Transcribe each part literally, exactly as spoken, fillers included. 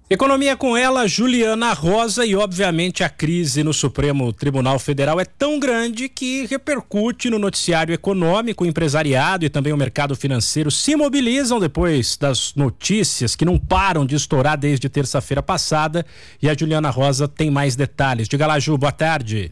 Economia com ela, Juliana Rosa, e obviamente a crise no Supremo Tribunal Federal é tão grande que repercute no noticiário econômico. O empresariado e também o mercado financeiro se mobilizam depois das notícias que não param de estourar desde terça-feira passada, e a Juliana Rosa tem mais detalhes. Diga lá, Ju, boa tarde.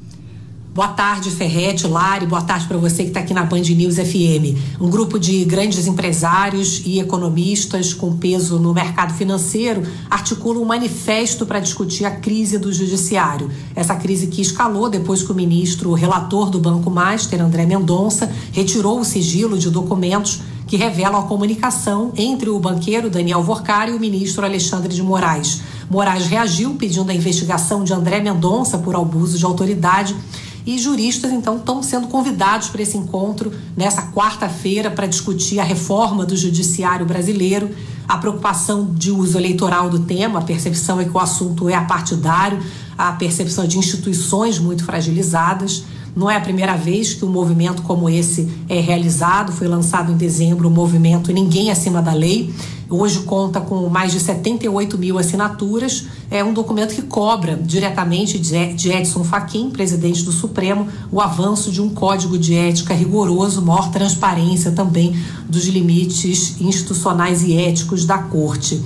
Boa tarde, Ferretti, Lari, boa tarde para você que está aqui na Band News F M. Um grupo de grandes empresários e economistas com peso no mercado financeiro articula um manifesto para discutir a crise do judiciário. Essa crise que escalou depois que o ministro relator do Banco Master, André Mendonça, retirou o sigilo de documentos que revelam a comunicação entre o banqueiro Daniel Workar e o ministro Alexandre de Moraes. Moraes reagiu pedindo a investigação de André Mendonça por abuso de autoridade. E juristas, então, estão sendo convidados para esse encontro nessa quarta-feira para discutir a reforma do judiciário brasileiro, a preocupação de uso eleitoral do tema, a percepção é que o assunto é apartidário, a percepção de instituições muito fragilizadas. Não é a primeira vez que um movimento como esse é realizado, foi lançado em dezembro o movimento Ninguém Acima da Lei. Hoje conta com mais de setenta e oito mil assinaturas. É um documento que cobra diretamente de Edson Fachin, presidente do Supremo, o avanço de um código de ética rigoroso, maior transparência também dos limites institucionais e éticos da Corte.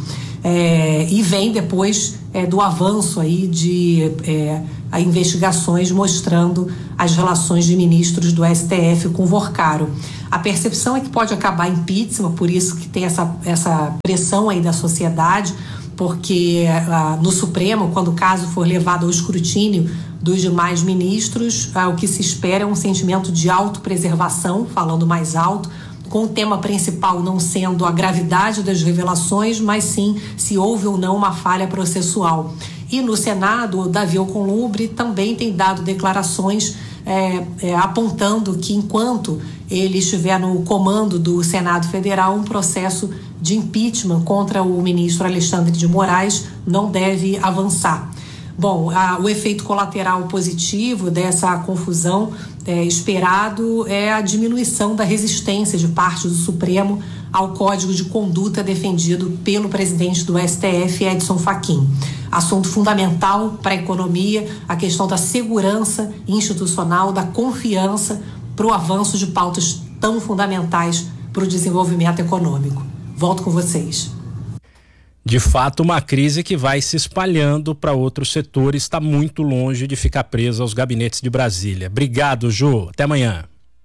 É, e vem depois é, do avanço aí de é, a investigações mostrando as relações de ministros do S T F com Workar. A percepção é que pode acabar impeachment, por isso que tem essa, essa pressão aí da sociedade, porque ah, no Supremo, quando o caso for levado ao escrutínio dos demais ministros, ah, o que se espera é um sentimento de autopreservação, falando mais alto, com o tema principal não sendo a gravidade das revelações, mas sim se houve ou não uma falha processual. E no Senado, o Davi Alcolumbre também tem dado declarações é, é, apontando que enquanto ele estiver no comando do Senado Federal, um processo de impeachment contra o ministro Alexandre de Moraes não deve avançar. Bom, a, o efeito colateral positivo dessa confusão é, esperado é a diminuição da resistência de parte do Supremo ao Código de Conduta defendido pelo presidente do S T F, Edson Fachin. Assunto fundamental para a economia, a questão da segurança institucional, da confiança para o avanço de pautas tão fundamentais para o desenvolvimento econômico. Volto com vocês. De fato, uma crise que vai se espalhando para outros setores, está muito longe de ficar presa aos gabinetes de Brasília. Obrigado, Ju. Até amanhã.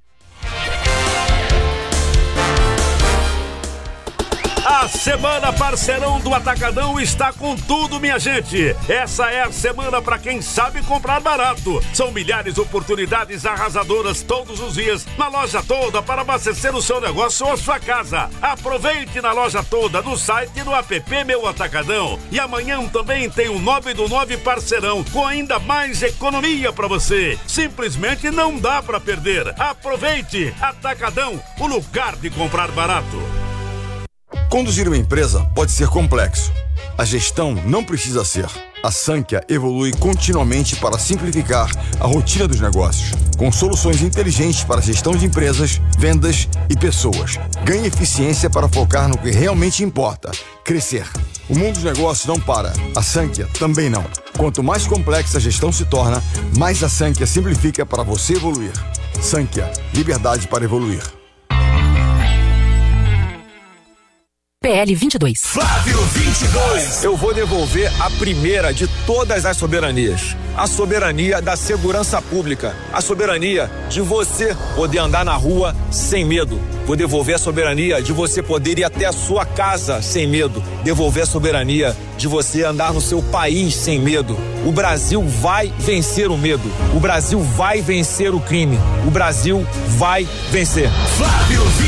A Semana Parceirão do Atacadão está com tudo, minha gente. Essa é a semana para quem sabe comprar barato. São milhares de oportunidades arrasadoras todos os dias na Loja Toda para abastecer o seu negócio ou a sua casa. Aproveite na Loja Toda, no site e no app Meu Atacadão. E amanhã também tem o nove do nove Parceirão com ainda mais economia para você. Simplesmente não dá para perder. Aproveite! Atacadão, o lugar de comprar barato. Conduzir uma empresa pode ser complexo. A gestão não precisa ser. A Sankhya evolui continuamente para simplificar a rotina dos negócios, com soluções inteligentes para a gestão de empresas, vendas e pessoas. Ganhe eficiência para focar no que realmente importa: crescer. O mundo dos negócios não para. A Sankhya também não. Quanto mais complexa a gestão se torna, mais a Sankhya simplifica para você evoluir. Sankhya, liberdade para evoluir. P L vinte e dois. Flávio vinte e dois. Eu vou devolver a primeira de todas as soberanias. A soberania da segurança pública. A soberania de você poder andar na rua sem medo. Vou devolver a soberania de você poder ir até a sua casa sem medo. Devolver a soberania de você andar no seu país sem medo. O Brasil vai vencer o medo. O Brasil vai vencer o crime. O Brasil vai vencer. Flávio vinte e dois.